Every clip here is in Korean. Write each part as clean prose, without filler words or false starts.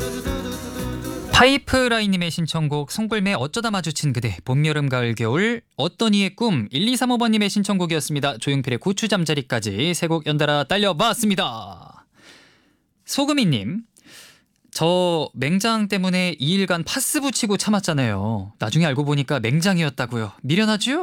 파이프라인님의 신청곡 송골매 어쩌다 마주친 그대 봄, 여름, 가을, 겨울 어떤 이의 꿈 1235번님의 신청곡이었습니다. 조용필의 고추 잠자리까지 세 곡 연달아 딸려봤습니다. 소금이님, 저 맹장 때문에 2일간 파스 붙이고 참았잖아요. 나중에 알고 보니까 맹장이었다고요. 미련하죠?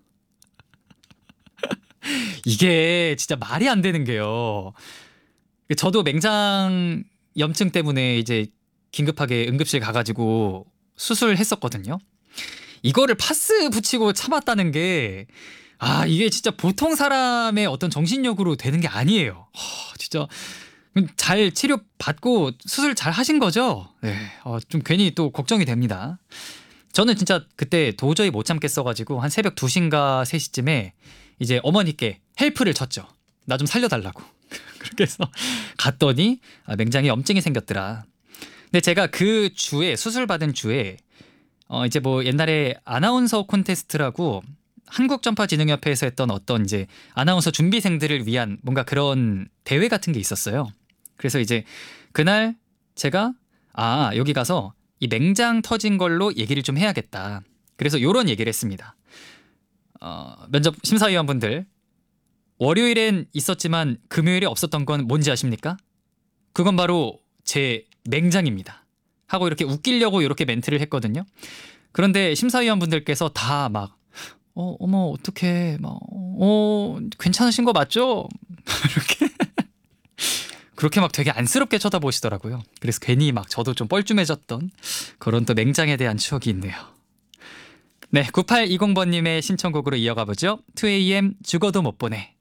이게 진짜 말이 안 되는 게요. 저도 맹장 염증 때문에 이제 긴급하게 응급실 가가지고 수술했었거든요. 이거를 파스 붙이고 참았다는 게, 이게 진짜 보통 사람의 어떤 정신력으로 되는 게 아니에요. 진짜 잘 치료받고 수술 잘 하신 거죠? 네, 좀 괜히 또 걱정이 됩니다. 저는 진짜 그때 도저히 못 참겠어가지고 한 새벽 2시인가 3시쯤에 이제 어머니께 헬프를 쳤죠. 나 좀 살려달라고. 그렇게 해서 갔더니 맹장에 염증이 생겼더라. 근데 제가 그 주에 수술받은 주에 이제 뭐 옛날에 아나운서 콘테스트라고 한국전파진흥협회에서 했던 어떤 이제 아나운서 준비생들을 위한 뭔가 그런 대회 같은 게 있었어요. 그래서 이제 그날 제가 여기 가서 이 맹장 터진 걸로 얘기를 좀 해야겠다. 그래서 요런 얘기를 했습니다. 면접 심사위원분들, 월요일엔 있었지만 금요일에 없었던 건 뭔지 아십니까? 그건 바로 제 맹장입니다. 하고 이렇게 웃기려고 이렇게 멘트를 했거든요. 그런데 심사위원분들께서 다 막 어머 어떡해 막 괜찮으신 거 맞죠? 이렇게 그렇게 막 되게 안쓰럽게 쳐다보시더라고요. 그래서 괜히 막 저도 좀 뻘쭘해졌던 그런 또 맹장에 대한 추억이 있네요. 네, 9820번님의 신청곡으로 이어가 보죠. 2AM 죽어도 못 보내.